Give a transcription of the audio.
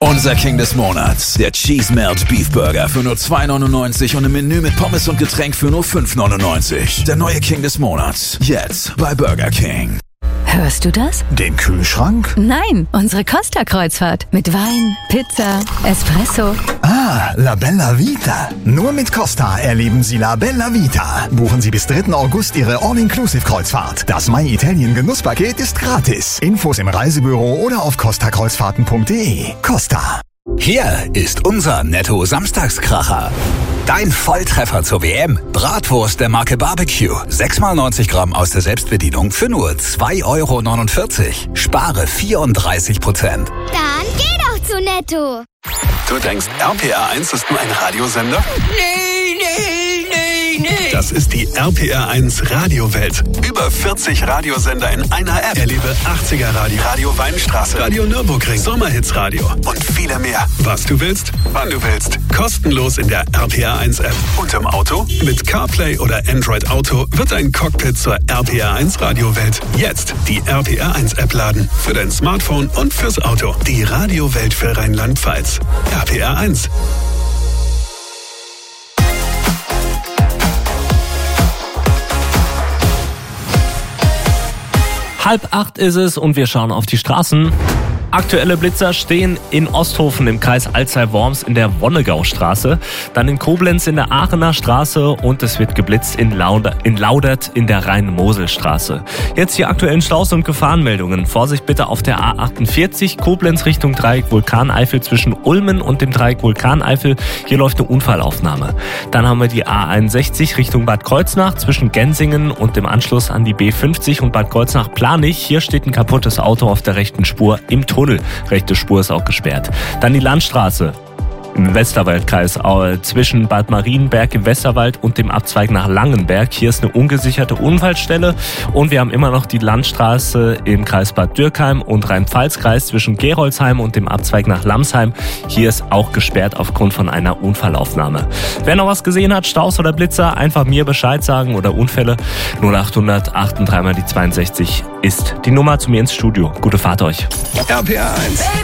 Unser King des Monats, der Cheese Melt Beef Burger für nur 2,99 und im Menü mit Pommes und Getränk für nur 5,99. Der neue King des Monats, jetzt bei Burger King. Hörst du das? Den Kühlschrank? Nein, unsere Costa-Kreuzfahrt. Mit Wein, Pizza, Espresso. Ah, La Bella Vita. Nur mit Costa erleben Sie La Bella Vita. Buchen Sie bis 3. August Ihre All-Inclusive-Kreuzfahrt. Das My Italien Genusspaket ist gratis. Infos im Reisebüro oder auf costakreuzfahrten.de. Costa. Hier ist unser Netto-Samstagskracher. Dein Volltreffer zur WM. Bratwurst der Marke Barbecue. 6x90 Gramm aus der Selbstbedienung für nur 2,49 €. Spare 34%. Dann geh doch zu Netto. Du denkst, RPR1 ist nur ein Radiosender? Nee. Das ist die RPR1 Radiowelt. Über 40 Radiosender in einer App. Erlebe 80er Radio, Radio Weinstraße, Radio Nürburgring, Sommerhits Radio und viele mehr. Was du willst, wann du willst. Kostenlos in der RPR1 App. Und im Auto? Mit CarPlay oder Android Auto wird dein Cockpit zur RPR1 Radiowelt. Jetzt die RPR1 App laden. Für dein Smartphone und fürs Auto. Die Radiowelt für Rheinland-Pfalz. RPR1. 7:30 ist es und wir schauen auf die Straßen. Aktuelle Blitzer stehen in Osthofen im Kreis Alzey-Worms in der Wonnegaustraße, dann in Koblenz in der Aachener Straße und es wird geblitzt in Laudert in der Rhein-Mosel-Straße. Jetzt die aktuellen Staus- und Gefahrenmeldungen. Vorsicht bitte auf der A48 Koblenz Richtung Dreieck Vulkaneifel zwischen Ulmen und dem Dreieck Vulkaneifel. Hier läuft eine Unfallaufnahme. Dann haben wir die A61 Richtung Bad Kreuznach zwischen Gensingen und dem Anschluss an die B50 und Bad Kreuznach-Planich. Hier steht ein kaputtes Auto auf der rechten Spur im Tunnel. Rechte Spur ist auch gesperrt. Dann die Landstraße im Westerwaldkreis zwischen Bad Marienberg im Westerwald und dem Abzweig nach Langenberg. Hier ist eine ungesicherte Unfallstelle und wir haben immer noch die Landstraße im Kreis Bad Dürkheim und Rhein-Pfalz-Kreis zwischen Gerolzheim und dem Abzweig nach Lamsheim. Hier ist auch gesperrt aufgrund von einer Unfallaufnahme. Wer noch was gesehen hat, Staus oder Blitzer, einfach mir Bescheid sagen oder Unfälle. 0800 83 mal die 62 ist die Nummer zu mir ins Studio. Gute Fahrt euch. RPR1.